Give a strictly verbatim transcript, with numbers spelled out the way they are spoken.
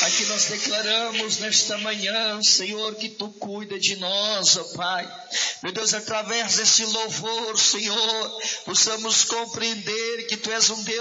Aqui nós declaramos nesta manhã, Senhor, que Tu cuida de nós, ó Pai. Meu Deus, através desse louvor, Senhor, possamos compreender que Tu és um Deus